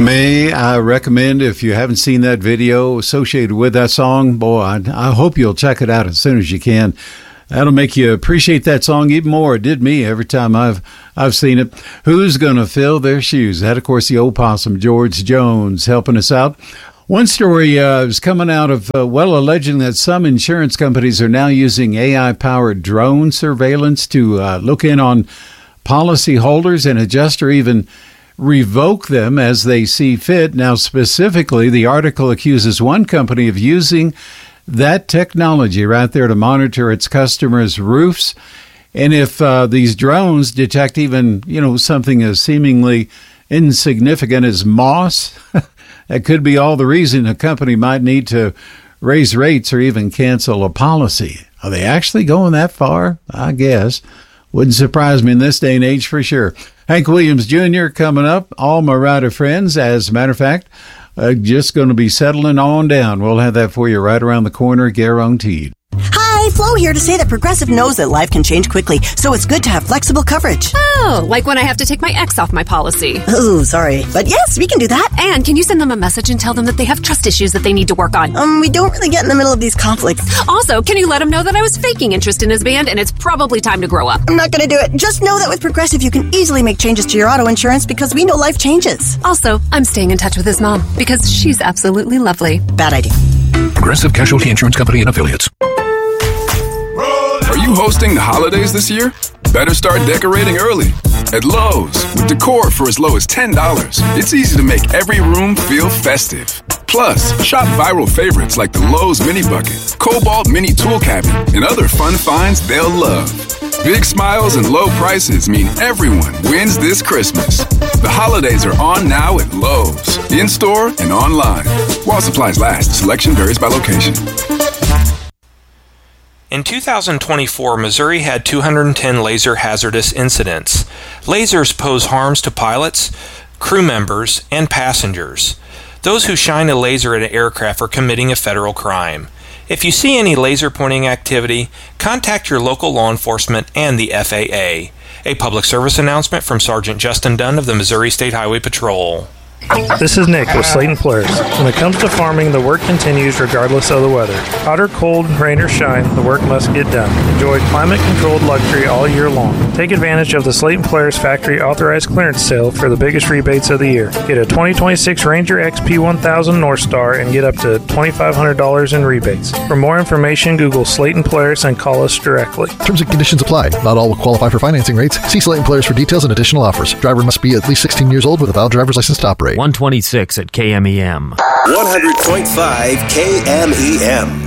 May I recommend, if you haven't seen that video associated with that song, boy, I hope you'll check it out as soon as you can. That'll make you appreciate that song even more. It did me every time I've seen it. Who's Gonna Fill Their Shoes? That, of course, the old possum, George Jones, helping us out. One story is coming out of, alleging that some insurance companies are now using AI-powered drone surveillance to look in on policyholders and adjust or even revoke them as they see fit. Now, specifically, the article accuses one company of using that technology right there to monitor its customers' roofs. And if these drones detect even, something as seemingly insignificant as moss, that could be all the reason a company might need to raise rates or even cancel a policy. Are they actually going that far? I guess. Wouldn't surprise me in this day and age for sure. Hank Williams Jr. coming up. All my rider friends, as a matter of fact, just going to be settling on down. We'll have that for you right around the corner, guaranteed. Hi, Flo here to say that Progressive knows that life can change quickly, so it's good to have flexible coverage. Oh, like when I have to take my ex off my policy. Ooh, sorry. But yes, we can do that. And can you send them a message and tell them that they have trust issues that they need to work on? We don't really get in the middle of these conflicts. Also, can you let them know that I was faking interest in his band and it's probably time to grow up? I'm not going to do it. Just know that with Progressive, you can easily make changes to your auto insurance because we know life changes. Also, I'm staying in touch with his mom because she's absolutely lovely. Bad idea. Progressive Casualty Insurance Company and Affiliates. Are you hosting the holidays this year? Better start decorating early. At Lowe's, with decor for as low as $10, it's easy to make every room feel festive. Plus, shop viral favorites like the Lowe's Mini Bucket, Cobalt Mini Tool Cabinet, and other fun finds they'll love. Big smiles and low prices mean everyone wins this Christmas. The holidays are on now at Lowe's, in-store and online. While supplies last, selection varies by location. In 2024, Missouri had 210 laser hazardous incidents. Lasers pose harms to pilots, crew members, and passengers. Those who shine a laser at an aircraft are committing a federal crime. If you see any laser pointing activity, contact your local law enforcement and the FAA. A public service announcement from Sergeant Justin Dunn of the Missouri State Highway Patrol. This is Nick with Slayton Polaris. When it comes to farming, the work continues regardless of the weather. Hot or cold, rain or shine, the work must get done. Enjoy climate-controlled luxury all year long. Take advantage of the Slayton Polaris factory authorized clearance sale for the biggest rebates of the year. Get a 2026 Ranger XP 1000 North Star and get up to $2,500 in rebates. For more information, Google Slayton Polaris and call us directly. Terms and conditions apply. Not all will qualify for financing rates. See Slayton Polaris for details and additional offers. Driver must be at least 16 years old with a valid driver's license to operate. 126 at KMEM. 100.5 KMEM.